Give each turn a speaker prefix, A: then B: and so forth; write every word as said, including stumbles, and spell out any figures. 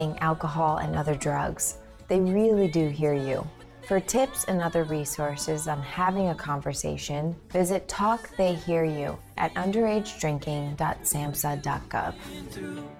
A: alcohol and other drugs. They really do hear you. For tips and other resources on having a conversation, visit Talk They Hear You at underagedrinking dot samhsa dot gov.